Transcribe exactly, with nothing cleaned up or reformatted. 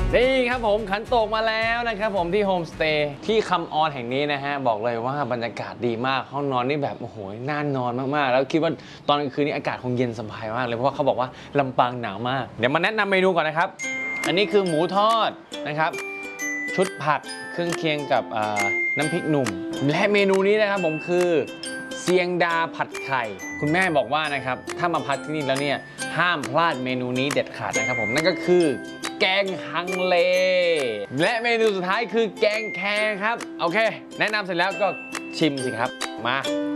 นี่ครับผมขันโตกมาแล้วนะครับผมที่โฮมสเตย์ที่คำออนแห่งนี้นะฮะบอกเลยว่าบรรยากาศดีมากห้องนอนนี่แบบโอ้โหน่านอนมากๆแล้วคิดว่าตอนกลางคืนนี้อากาศคงเย็นสบายมากเลยเพราะว่าเขาบอกว่าลำปางหนาวมากเดี๋ยวมาแนะนำเมนูก่อนนะครับอันนี้คือหมูทอดนะครับชุดผักเครื่องเคียงกับน้ำพริกหนุ่มและเมนูนี้นะครับผมคือเซียงดาผัดไข่คุณแม่บอกว่านะครับถ้ามาพักที่นี่แล้วเนี่ยห้ามพลาดเมนูนี้เด็ดขาดนะครับผมนั่นก็คือแกงฮังเลและเมนูสุดท้ายคือแกงแคครับโอเคแนะนำเสร็จแล้วก็ชิมสิครับมา